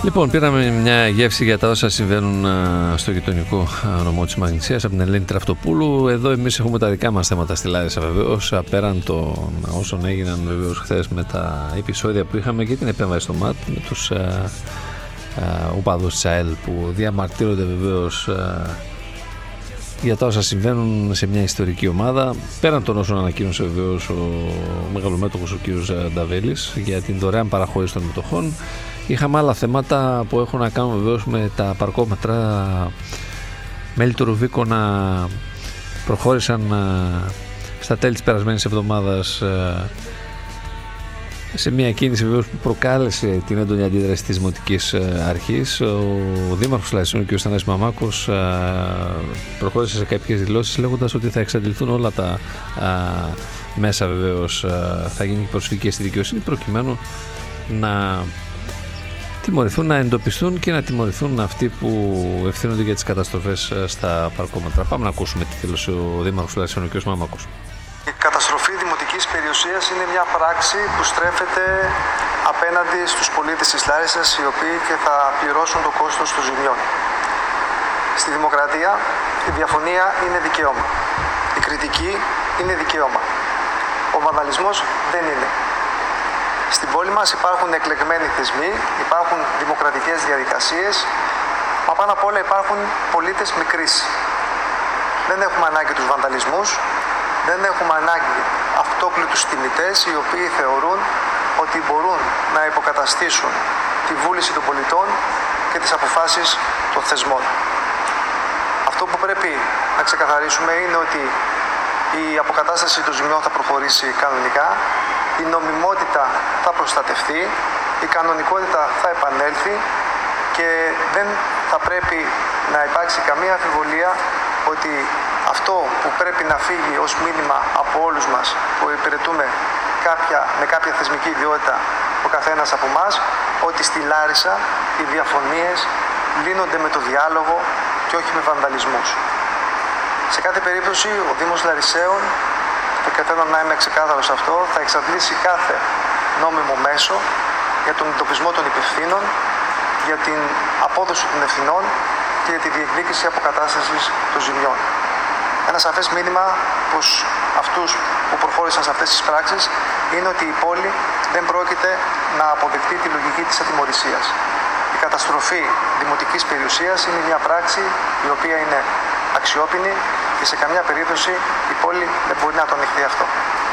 Λοιπόν, πήραμε μια γεύση για τα όσα συμβαίνουν στο γειτονικό νομό της Μαγνησίας από την Ελένη Τραφτοπούλου. Εδώ εμείς έχουμε τα δικά μας θέματα στη Λάρισα, βεβαίως, πέραν των όσων έγιναν βεβαίως χθες με τα επεισόδια που είχαμε και την επέμβαση στο ΜΑΤ με τους οπαδούς της ΑΕΛ που διαμαρτύρονται βεβαίως για τα όσα συμβαίνουν σε μια ιστορική ομάδα, πέραν των όσων ανακοίνωσε βεβαίως ο μεγαλομέτωχος ο κ. Νταβέλης για την δωρεάν παραχώρηση των μετοχών. Είχαμε άλλα θέματα που έχουν να κάνουν βεβαίως με τα παρκόμετρα. Μέλη του Ρουβίκονα προχώρησαν στα τέλη της περασμένης εβδομάδας σε μια κίνηση βεβαίως που προκάλεσε την έντονη αντίδραση της Δημοτικής Αρχής. Ο Δήμαρχος Λαρισαίων, κ. Θανάσης Μαμάκος, προχώρησε σε κάποιες δηλώσεις λέγοντας ότι θα εξαντληθούν όλα τα μέσα βεβαίως, θα γίνει προσφυγή στη δικαιοσύνη προκειμένου να τιμωρηθούν, να εντοπιστούν και να τιμωρηθούν αυτοί που ευθύνονται για τις καταστροφές στα παρκόμετρα. Πάμε να ακούσουμε τι δήλωσε ο Δήμαρχος Λαρισαίων, ο κ. Μαμάκος. Η καταστροφή δημοτικής περιουσίας είναι μια πράξη που στρέφεται απέναντι στους πολίτες της Λάρισσας, οι οποίοι και θα πληρώσουν το κόστος των ζημιών. Στη δημοκρατία η διαφωνία είναι δικαίωμα. Η κριτική είναι δικαίωμα. Ο βανδαλισμός δεν είναι. Στην πόλη μας υπάρχουν εκλεγμένοι θεσμοί, υπάρχουν δημοκρατικές διαδικασίες, μα πάνω απ' όλα υπάρχουν πολίτες μικρής. Δεν έχουμε ανάγκη τους βανδαλισμούς, δεν έχουμε ανάγκη αυτόκλητους τιμητές οι οποίοι θεωρούν ότι μπορούν να υποκαταστήσουν τη βούληση των πολιτών και τις αποφάσεις των θεσμών. Αυτό που πρέπει να ξεκαθαρίσουμε είναι ότι η αποκατάσταση των ζημιών θα προχωρήσει κανονικά, η νομιμότητα θα προστατευτεί, η κανονικότητα θα επανέλθει και δεν θα πρέπει να υπάρξει καμία αμφιβολία ότι αυτό που πρέπει να φύγει ως μήνυμα από όλους μας που υπηρετούμε με κάποια θεσμική ιδιότητα ο καθένας από εμάς, ότι στη Λάρισα οι διαφωνίες λύνονται με το διάλογο και όχι με βανδαλισμούς. Σε κάθε περίπτωση ο Δήμος Λαρισαίων, και θέλω να είμαι ξεκάθαρος αυτό, θα εξαντλήσει κάθε νόμιμο μέσο για τον εντοπισμό των υπευθύνων, για την απόδοση των ευθυνών και για τη διεκδίκηση αποκατάστασης των ζημιών. Ένα σαφές μήνυμα προς αυτούς που προχώρησαν σε αυτές τις πράξεις είναι ότι η πόλη δεν πρόκειται να αποδεχτεί τη λογική της ατιμωρησίας. Η καταστροφή δημοτικής περιουσίας είναι μια πράξη η οποία είναι αξιόπινη και σε καμιά περίπτωση η πόλη δεν μπορεί να το ανοιχτεί αυτό.